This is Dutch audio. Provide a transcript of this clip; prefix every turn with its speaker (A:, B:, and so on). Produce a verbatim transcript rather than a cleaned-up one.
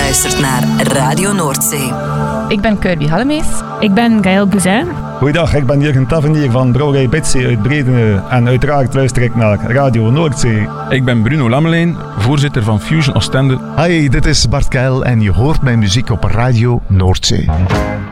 A: luistert naar Radio Noordzee.
B: Ik ben Kirby Hallemees.
C: Ik ben Gaël Bouzin.
D: Goeiedag, ik ben Jurgen Tavernier van Brouwerij Bitsy uit Bredene en uiteraard luister ik naar Radio Noordzee.
E: Ik ben Bruno Lammelijn, voorzitter van Fusion Oostende.
F: Hi, dit is Bart Keil en je hoort mijn muziek op Radio Noordzee.